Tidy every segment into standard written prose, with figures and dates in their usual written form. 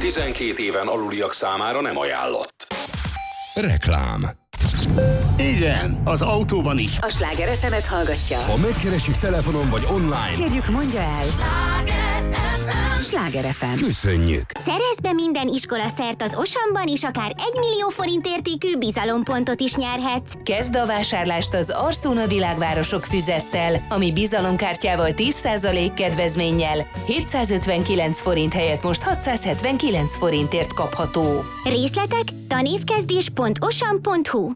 12 éven aluliak számára nem ajánlott. Reklám. Igen, az autóban is. A Sláger FM-et hallgatja. Ha megkeresik telefonon vagy online, kérjük, mondja el. Sláger FM. Köszönjük. Szerezz be minden iskola szert az Osamban, és akár 1 millió forint értékű bizalompontot is nyerhetsz. Kezd a vásárlást az Arsona Világvárosok füzettel, ami bizalomkártyával 10% kedvezménnyel 759 forint helyett most 679 forintért kapható. Részletek tanévkezdés.osam.hu.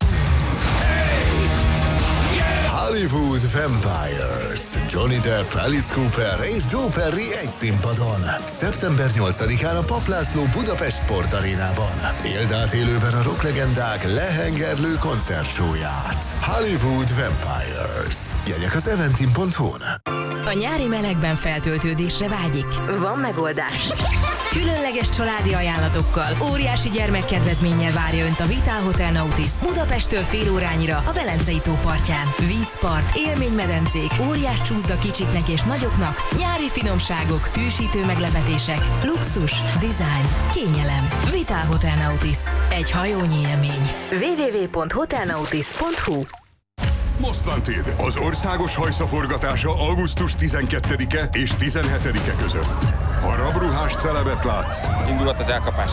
Hollywood Vampires. Johnny Depp, Alice Cooper és Joe Perry egy színpadon. Szeptember 8-án a Papp László Budapest Sportarénában. Éld át élőben a rocklegendák lehengerlő koncertsóját. Hollywood Vampires. Jegyek az eventim.hu-n. A nyári melegben feltöltődésre vágyik? Van megoldás. Különleges családi ajánlatokkal, óriási gyermekkedvezménnyel várja Önt a Vitál Hotel Nautis Budapesttől fél órányira a Velencei tó partján. Vízpart, élménymedencék, óriás csúszda kicsiknek és nagyoknak, nyári finomságok, hűsítő meglepetések, luxus, design, kényelem. Vitál Hotel Nautis. Egy hajónyi élmény. www.hotelnautis.hu. Most Wanted, az országos hajszaforgatása augusztus 12-e és 17-e között. Ha rabruhás celebet látsz, indulat az elkapás.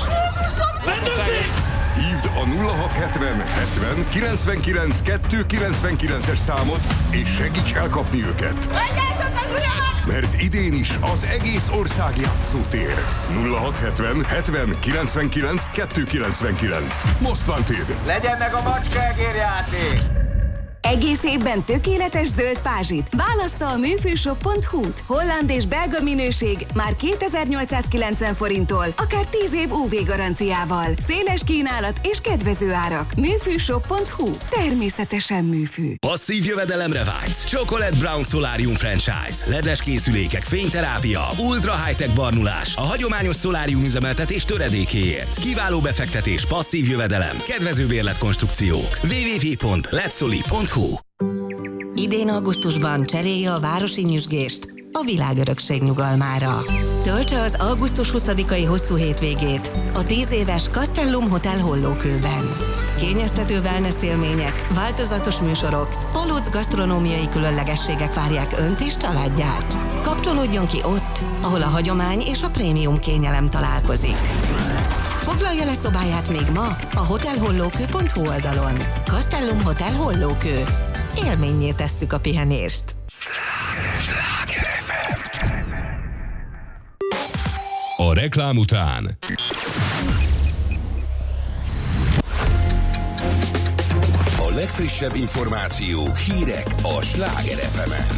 Hívd a 0670 70 99 299-es számot, és segíts elkapni őket. Mert idén is az egész ország játszótér. 0670 70 99 299. Most Wanted. Legyen meg a macskaegérjáték! Egész évben tökéletes zöld pázsit. Választa a műfűshop.hu-t. Holland és belga minőség már 2890 forinttól, akár 10 év UV garanciával. Széles kínálat és kedvező árak. Műfűshop.hu. Természetesen műfű. Passzív jövedelemre vágysz. Chocolate Brown Solarium Franchise. Ledes készülékek, fényterápia, ultra high-tech barnulás. A hagyományos szolárium üzemeltetés töredékéért. Kiváló befektetés, passzív jövedelem, kedvező bérletkonstrukciók. www.letsoli.hu. Idén augusztusban cserélje a városi nyüzsgést a világörökség nyugalmára. Töltse az augusztus 20-ai hosszú hétvégét a 10 éves Castellum Hotel Hollókőben. Kényeztető wellness élmények, változatos műsorok, palóc gasztronómiai különlegességek várják Önt és családját. Kapcsolódjon ki ott, ahol a hagyomány és a prémium kényelem találkozik. Foglalja le szobáját még ma a hotelhollókő.hu oldalon. Castellum Hotel Hollókő. Élménnyé tesszük a pihenést. Sláger FM. A reklám után a legfrissebb információk, hírek a Sláger FM-en.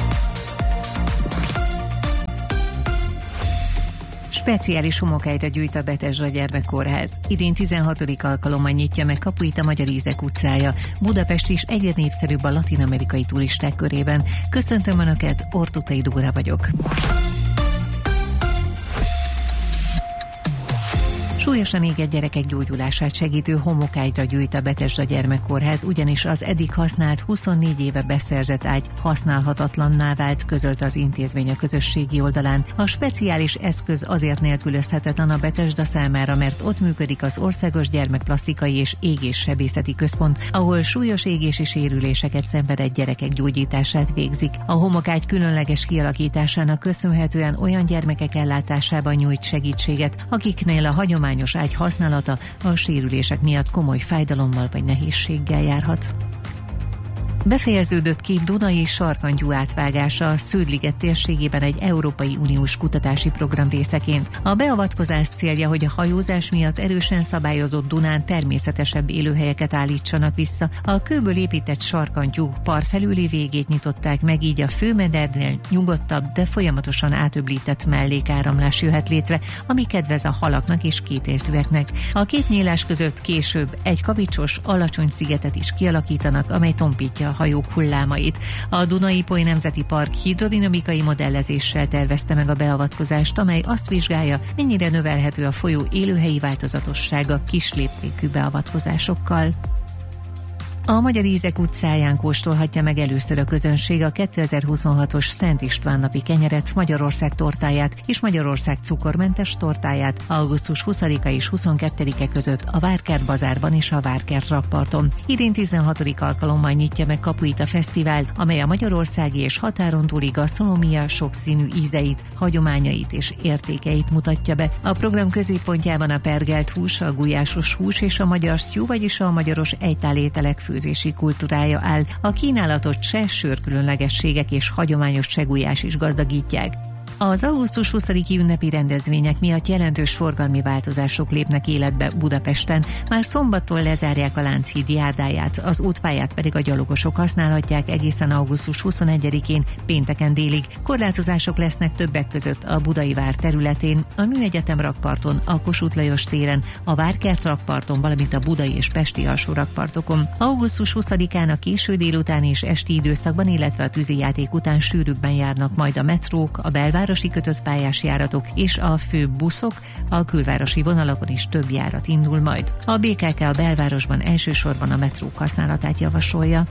Speciális homokágyra gyűjt a Betesda Gyermekkórház. Idén 16. alkalommal nyitja meg kapuit a Magyar Ízek utcája. Budapest is egyre népszerűbb a latin-amerikai turisták körében. Köszöntöm Önöket, Ortutai Dóra vagyok. Súlyosan égett gyerekek gyógyulását segítő homokágyra gyűjt a Betesda Gyermekkórház, ugyanis az eddig használt 24 éve beszerzett ágy használhatatlanná vált, közölte az intézmény a közösségi oldalán. A speciális eszköz azért nélkülözhetetlen a Betesda számára, mert ott működik az Országos Gyermekplasztikai és Égéssebészeti Központ, ahol súlyos égési sérüléseket szenvedett gyerekek gyógyítását végzik. A homokágy különleges kialakításának köszönhetően olyan gyermekek ellátásában nyújt segítséget, akiknél a hagyományos ágy használata a sérülések miatt komoly fájdalommal vagy nehézséggel járhat. Befejeződött két dunai sarkantyú átvágása a Sződ-liget térségében egy Európai Uniós kutatási program részeként. A beavatkozás célja, hogy a hajózás miatt erősen szabályozott Dunán természetesebb élőhelyeket állítsanak vissza. A kőből épített sarkantyúk part felüli végét nyitották meg, így a főmedernél nyugodtabb, de folyamatosan átöblített mellékáramlás jöhet létre, ami kedvez a halaknak és kétéltűeknek. A két nyílás között később egy kavicsos, alacsony szigetet is kialakítanak, amely tompítja a hajók hullámait. A Duna-Ipoly Nemzeti Park hidrodinamikai modellezéssel tervezte meg a beavatkozást, amely azt vizsgálja, mennyire növelhető a folyó élőhelyi változatossága kis léptékű beavatkozásokkal. A Magyar Ízek utcáján kóstolhatja meg először a közönség a 2026-os Szent István napi kenyeret, Magyarország tortáját és Magyarország cukormentes tortáját augusztus 20-a és 22-e között a Várkert bazárban és a Várkert rakparton. Idén 16. alkalommal nyitja meg kapuit a fesztivál, amely a magyarországi és határon túli gasztronómia sokszínű ízeit, hagyományait és értékeit mutatja be. A program középpontjában a pergelt hús, a gulyásos hús és a magyar sztyú, vagyis a magyaros ejtálételek főzési kultúrája áll. A kínálatot cseh sörkülönlegességek és hagyományos csehgulyás is gazdagítják. Az augusztus 20-i ünnepi rendezvények miatt jelentős forgalmi változások lépnek életbe Budapesten. Már szombattól lezárják a Lánchíd járdáját, az útpályát pedig a gyalogosok használhatják egészen augusztus 21-én pénteken délig. Korlátozások lesznek többek között a Budai vár területén, a Műegyetem rakparton, a Kossuth Lajos téren, a Várkert rakparton, valamint a budai és pesti alsó rakpartokon. Augusztus 20-án a késő délután és esti időszakban, illetve a tűzijáték után sűrűbben járnak majd a metrók, a belvárosi kötött pályás járatok és a főbb buszok, a külvárosi vonalakon is több járat indul majd. A BKK a belvárosban elsősorban a metrók használatát javasolja.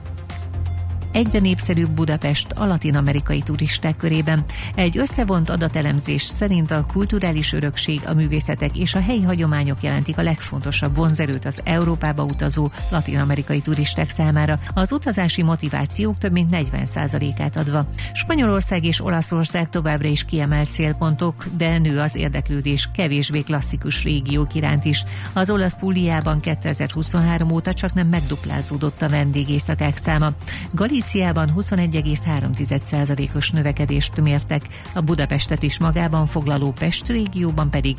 Egyre népszerűbb Budapest a latin-amerikai turisták körében. Egy összevont adatelemzés szerint a kulturális örökség, a művészetek és a helyi hagyományok jelentik a legfontosabb vonzerőt az Európába utazó latin-amerikai turisták számára, az utazási motivációk több mint 40%-át adva. Spanyolország és Olaszország továbbra is kiemelt célpontok, de nő az érdeklődés kevésbé klasszikus régiók iránt is. Az olasz Pugliában 2023 óta csak nem megduplázódott a vendégészakák száma. Galíciában 21,3%-os növekedést mértek, a Budapestet is magában foglaló Pest régióban pedig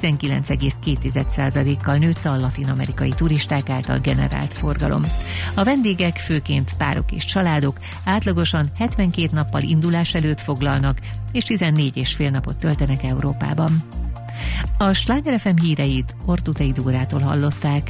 19,2%-kal nőtt a latin-amerikai turisták által generált forgalom. A vendégek, főként párok és családok átlagosan 72 nappal indulás előtt foglalnak, és 14,5 napot töltenek Európában. A Sláger FM híreit Ortutei Dórától hallották.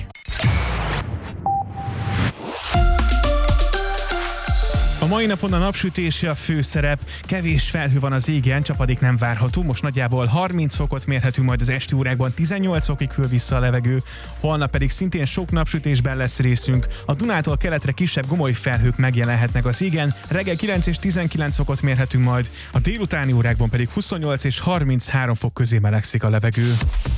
A mai napon a napsütése a főszerep, kevés felhő van az égen, csapadék nem várható, most nagyjából 30 fokot mérhetünk, majd az esti órákban 18 fokig hűl vissza a levegő, holnap pedig szintén sok napsütésben lesz részünk. A Dunától keletre kisebb gomoly felhők megjelenhetnek az égen, reggel 9 és 19 fokot mérhetünk majd, a délutáni órákban pedig 28 és 33 fok közé melegszik a levegő.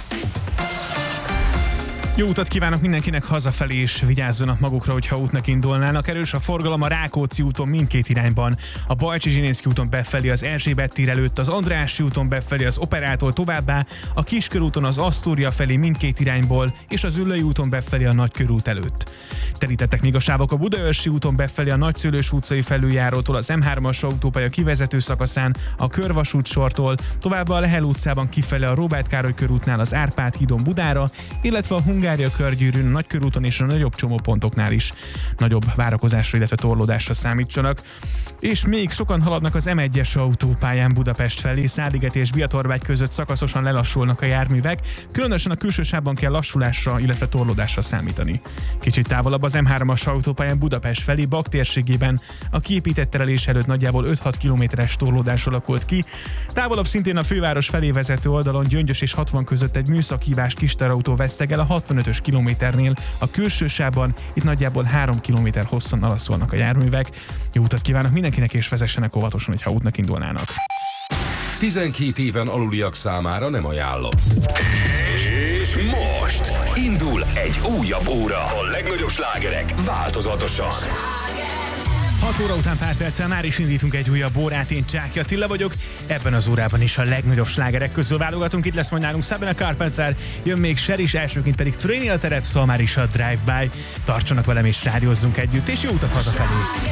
Jó utat kívánok mindenkinek hazafelé, és vigyázzanak magukra, hogyha útnak indulnának. Erős a forgalom a Rákóczi úton mindkét irányban. A Bajcsi-Zsilinszky úton befelé az Erzsébet tér előtt, az Andrássy úton befelé az Operától továbbá, a Kiskörúton az Asztória felé mindkét irányból, és az Üllői úton befelé a Nagykörút előtt. Terítettek még a sávok a Budaörsi úton befelé a Nagyszőlős utcai felüljárótól, az M3-as autópálya kivezető szakaszán, a Körvasút sortól, továbbá a Lehel utcában kifele a Róbert Károly körútnál az Árpád hídon Budára, illetve a Hungária körgyűrűn, a Nagykörúton és a nagyobb csomópontoknál is nagyobb várakozásra, illetve torlódásra számítsanak. És még sokan haladnak az M1-es autópályán Budapest felé, Szárliget és Biatorbágy között szakaszosan lelassulnak a járművek, különösen a külső sávban kell lassulásra, illetve torlódásra számítani. Kicsit távolabb az M3-as autópályán Budapest felé, Bak térségében a kiépített terelés előtt nagyjából 5-6 kilométeres torlódás alakult ki. Távolabb szintén a főváros felé vezető oldalon Gyöngyös és 60 között egy műszakhívás kis terautó vesztegel a 65-ös kilométernél, a külső sávban itt nagyjából 3 kilométer hosszan alaszolnak a járművek. Jó utat kívánok mindenkinek, és vezessenek óvatosan, hogyha útnak indulnának. 12 éven aluliak számára nem ajánlott. És most indul egy újabb óra. A legnagyobb slágerek változatosan. 6 óra után pár perccel már is indítunk egy újabb órát, én Csáky Attila vagyok. Ebben az órában is a legnagyobb slágerek közül válogatunk. Itt lesz majd nálunk Sabrina Carpenter, jön még Cher is, elsőként pedig Tréni a terep, szóval már is a Drive-By. Tartsanak velem és rádiózzunk együtt, és jó utat hazafelé!